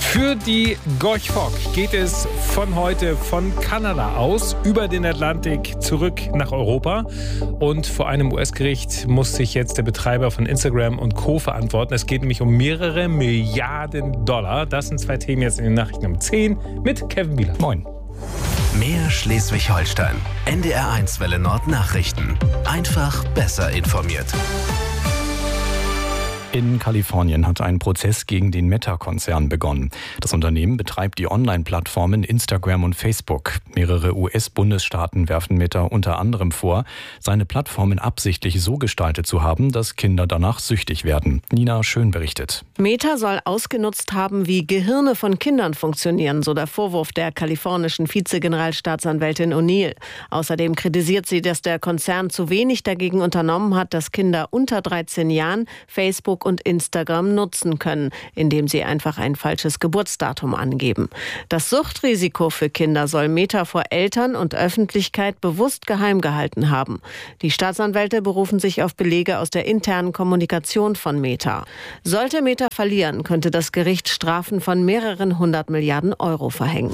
Für die Gorch Fock geht es von heute von Kanada aus über den Atlantik zurück nach Europa. Und vor einem US-Gericht muss sich jetzt der Betreiber von Instagram und Co. verantworten. Es geht nämlich um mehrere Milliarden Dollar. Das sind zwei Themen jetzt in den Nachrichten um 10 mit Kevin Bieler. Moin. Mehr Schleswig-Holstein. NDR1 Welle Nord Nachrichten. Einfach besser informiert. In Kalifornien hat ein Prozess gegen den Meta-Konzern begonnen. Das Unternehmen betreibt die Online-Plattformen Instagram und Facebook. Mehrere US-Bundesstaaten werfen Meta unter anderem vor, seine Plattformen absichtlich so gestaltet zu haben, dass Kinder danach süchtig werden. Nina Schön berichtet. Meta soll ausgenutzt haben, wie Gehirne von Kindern funktionieren, so der Vorwurf der kalifornischen Vizegeneralstaatsanwältin O'Neill. Außerdem kritisiert sie, dass der Konzern zu wenig dagegen unternommen hat, dass Kinder unter 13 Jahren Facebook und Instagram nutzen können, indem sie einfach ein falsches Geburtsdatum angeben. Das Suchtrisiko für Kinder soll Meta vor Eltern und Öffentlichkeit bewusst geheim gehalten haben. Die Staatsanwälte berufen sich auf Belege aus der internen Kommunikation von Meta. Sollte Meta verlieren, könnte das Gericht Strafen von mehreren 100 Milliarden Euro verhängen.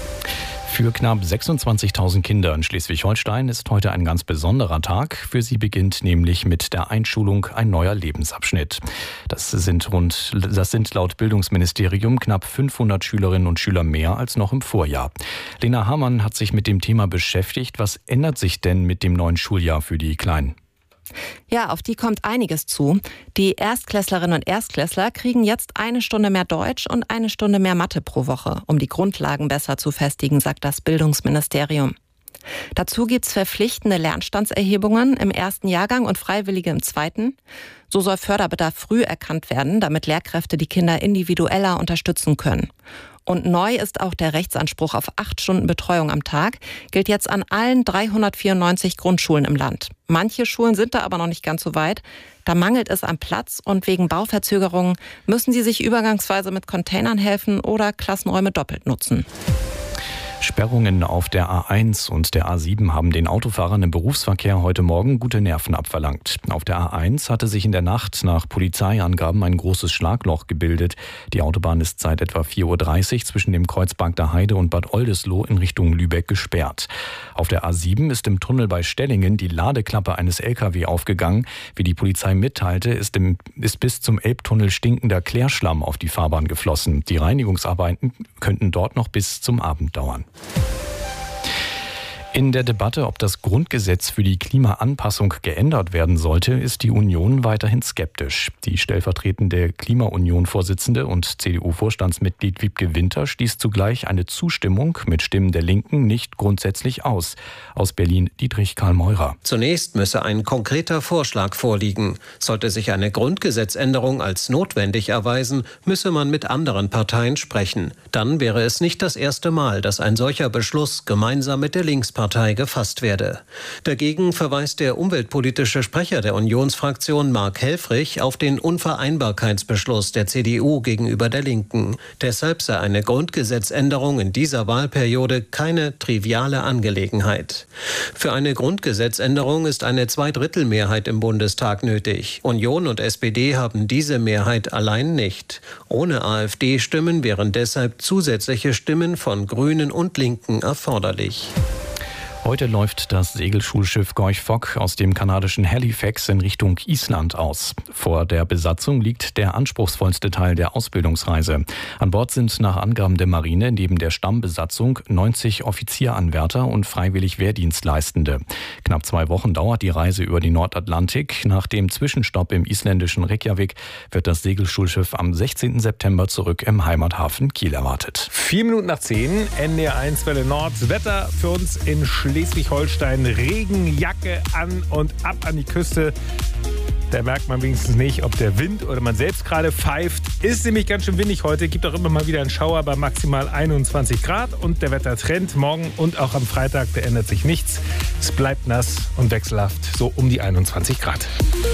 Für knapp 26.000 Kinder in Schleswig-Holstein ist heute ein ganz besonderer Tag. Für sie beginnt nämlich mit der Einschulung ein neuer Lebensabschnitt. Das sind laut Bildungsministerium knapp 500 Schülerinnen und Schüler mehr als noch im Vorjahr. Lena Hamann hat sich mit dem Thema beschäftigt. Was ändert sich denn mit dem neuen Schuljahr für die Kleinen? Ja, auf die kommt einiges zu. Die Erstklässlerinnen und Erstklässler kriegen jetzt 1 Stunde mehr Deutsch und 1 Stunde mehr Mathe pro Woche, um die Grundlagen besser zu festigen, sagt das Bildungsministerium. Dazu gibt's verpflichtende Lernstandserhebungen im ersten Jahrgang und freiwillige im zweiten. So soll Förderbedarf früh erkannt werden, damit Lehrkräfte die Kinder individueller unterstützen können. Und neu ist auch der Rechtsanspruch auf 8 Stunden Betreuung am Tag, gilt jetzt an allen 394 Grundschulen im Land. Manche Schulen sind da aber noch nicht ganz so weit. Da mangelt es am Platz und wegen Bauverzögerungen müssen sie sich übergangsweise mit Containern helfen oder Klassenräume doppelt nutzen. Sperrungen auf der A1 und der A7 haben den Autofahrern im Berufsverkehr heute Morgen gute Nerven abverlangt. Auf der A1 hatte sich in der Nacht nach Polizeiangaben ein großes Schlagloch gebildet. Die Autobahn ist seit etwa 4:30 Uhr zwischen dem Kreuz Bagda Heide und Bad Oldesloe in Richtung Lübeck gesperrt. Auf der A7 ist im Tunnel bei Stellingen die Ladeklappe eines LKW aufgegangen. Wie die Polizei mitteilte, ist bis zum Elbtunnel stinkender Klärschlamm auf die Fahrbahn geflossen. Die Reinigungsarbeiten könnten dort noch bis zum Abend dauern. In der Debatte, ob das Grundgesetz für die Klimaanpassung geändert werden sollte, ist die Union weiterhin skeptisch. Die stellvertretende Klima-Union-Vorsitzende und CDU-Vorstandsmitglied Wiebke Winter stieß zugleich eine Zustimmung mit Stimmen der Linken nicht grundsätzlich aus. Aus Berlin Dietrich Karl Meurer. Zunächst müsse ein konkreter Vorschlag vorliegen. Sollte sich eine Grundgesetzänderung als notwendig erweisen, müsse man mit anderen Parteien sprechen. Dann wäre es nicht das erste Mal, dass ein solcher Beschluss gemeinsam mit der Linkspartei gefasst werde. Dagegen verweist der umweltpolitische Sprecher der Unionsfraktion Mark Helfrich auf den Unvereinbarkeitsbeschluss der CDU gegenüber der Linken. Deshalb sei eine Grundgesetzänderung in dieser Wahlperiode keine triviale Angelegenheit. Für eine Grundgesetzänderung ist eine Zweidrittelmehrheit im Bundestag nötig. Union und SPD haben diese Mehrheit allein nicht. Ohne AfD-Stimmen wären deshalb zusätzliche Stimmen von Grünen und Linken erforderlich. Heute läuft das Segelschulschiff Gorch Fock aus dem kanadischen Halifax in Richtung Island aus. Vor der Besatzung liegt der anspruchsvollste Teil der Ausbildungsreise. An Bord sind nach Angaben der Marine neben der Stammbesatzung 90 Offizieranwärter und freiwillig Wehrdienstleistende. Knapp 2 Wochen dauert die Reise über den Nordatlantik. Nach dem Zwischenstopp im isländischen Reykjavik wird das Segelschulschiff am 16. September zurück im Heimathafen Kiel erwartet. 7:10, NDR1 Welle Nord. Wetter für uns in Schleswig-Holstein, Regenjacke an und ab an die Küste. Da merkt man wenigstens nicht, ob der Wind oder man selbst gerade pfeift. Ist nämlich ganz schön windig heute. Gibt auch immer mal wieder einen Schauer bei maximal 21 Grad. Und der Wettertrend morgen und auch am Freitag, da ändert sich nichts. Es bleibt nass und wechselhaft, so um die 21 Grad.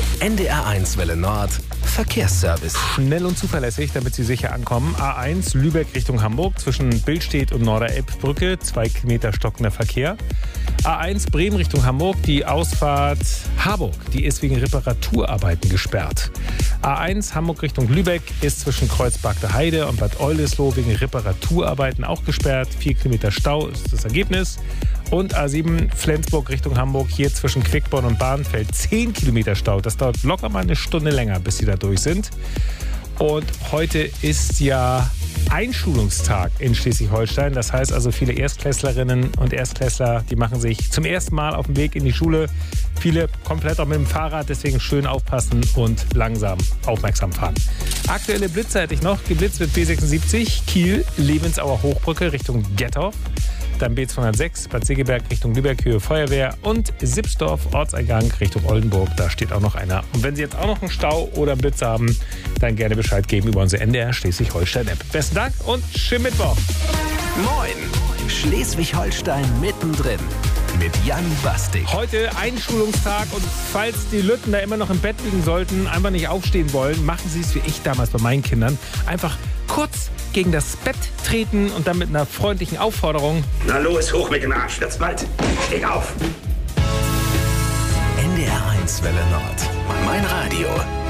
NDR1 Welle Nord, Verkehrsservice. Schnell und zuverlässig, damit Sie sicher ankommen. A1 Lübeck Richtung Hamburg zwischen Billstedt und Norderelbbrücke. 2 Kilometer stockender Verkehr. A1 Bremen Richtung Hamburg, die Ausfahrt Harburg, die ist wegen Reparaturarbeiten gesperrt. A1 Hamburg Richtung Lübeck ist zwischen Kreuzberg Heide und Bad Oldesloe wegen Reparaturarbeiten auch gesperrt. 4 Kilometer Stau ist das Ergebnis. Und A7 Flensburg Richtung Hamburg, hier zwischen Quickborn und Bahrenfeld 10 Kilometer Stau. Das dauert locker mal eine Stunde länger, bis sie da durch sind. Und heute ist ja Einschulungstag in Schleswig-Holstein. Das heißt also, viele Erstklässlerinnen und Erstklässler, die machen sich zum ersten Mal auf den Weg in die Schule. Viele komplett auch mit dem Fahrrad, deswegen schön aufpassen und langsam aufmerksam fahren. Aktuelle Blitze hätte ich noch. Geblitzt wird B76, Kiel, Lebensauer Hochbrücke Richtung Gettorf. Dann B206, Bad Segeberg Richtung Lübeck, Höhe Feuerwehr und Sipsdorf, Ortseingang Richtung Oldenburg. Da steht auch noch einer. Und wenn Sie jetzt auch noch einen Stau oder einen Blitz haben, dann gerne Bescheid geben über unsere NDR Schleswig-Holstein-App. Besten Dank und schönen Mittwoch. Moin! Schleswig-Holstein mittendrin mit Jan Bastig. Heute Einschulungstag und falls die Lütten da immer noch im Bett liegen sollten, einfach nicht aufstehen wollen, machen Sie es wie ich damals bei meinen Kindern. Einfach kurz gegen das Bett treten und dann mit einer freundlichen Aufforderung: Na los, hoch mit dem Arsch, wird's bald. Steh auf. NDR 1 Welle Nord. Mein Radio.